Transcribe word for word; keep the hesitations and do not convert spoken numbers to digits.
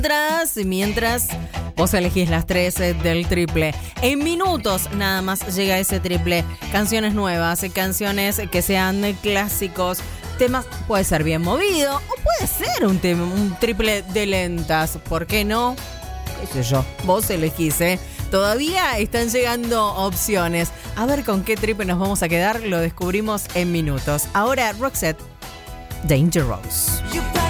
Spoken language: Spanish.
Mientras, mientras vos elegís las tres eh, del triple. En minutos nada más llega ese triple. Canciones nuevas, eh, canciones que sean eh, clásicos. Temas, puede ser bien movido o puede ser un, tema, un triple de lentas. ¿Por qué no? ¿Qué sé yo? Vos elegís, ¿eh? Todavía están llegando opciones. A ver con qué triple nos vamos a quedar. Lo descubrimos en minutos. Ahora, Roxette, Dangerous.